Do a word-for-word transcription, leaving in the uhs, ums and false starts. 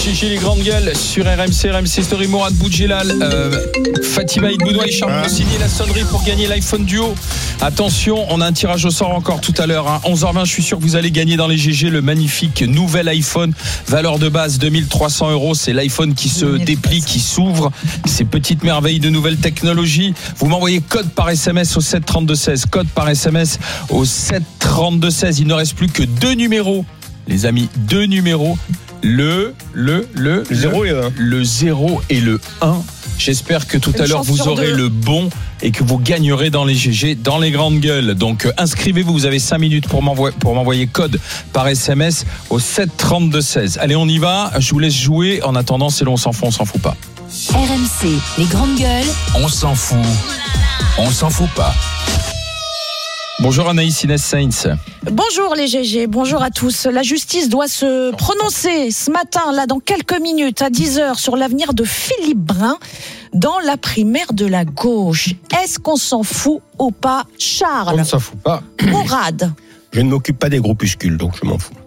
G G, les grandes gueules sur R M C, R M C Story. Mourad Boudjelal, euh, Fatima Iboudoua et Charles Ah. Consigny, la sonnerie pour gagner l'iPhone Duo. Attention, on a un tirage au sort encore tout à l'heure. Hein. onze heures vingt, je suis sûr que vous allez gagner dans les G G le magnifique nouvel iPhone. Valeur de base deux mille trois cents euros. C'est l'iPhone qui se déplie, qui s'ouvre. Ces petites merveilles de nouvelles technologies. Vous m'envoyez code par S M S au sept trente-deux seize. Code par S M S au sept trente-deux seize. Il ne reste plus que deux numéros. Les amis, deux numéros. Le, le, le, Le zéro et le un. Le zéro et le un. J'espère que tout Une à l'heure chance vous sur aurez deux. le bon et que vous gagnerez dans les G G, dans les grandes gueules. Donc euh, inscrivez-vous, vous avez cinq minutes pour m'envoyer, pour m'envoyer code par S M S au sept trente-deux seize. Allez, on y va, je vous laisse jouer. En attendant, c'est long, on s'en fout, on s'en fout pas. R M C, les grandes gueules. On s'en fout. On s'en fout pas. Bonjour Anaïs Inès Sainz. Bonjour les G G, bonjour à tous. La justice doit se prononcer ce matin, là, dans quelques minutes, à dix heures, sur l'avenir de Philippe Brun dans la primaire de la gauche. Est-ce qu'on s'en fout ou pas, On Charles? ne s'en fout pas. Mourad? Je ne m'occupe pas des groupuscules, donc je m'en fous.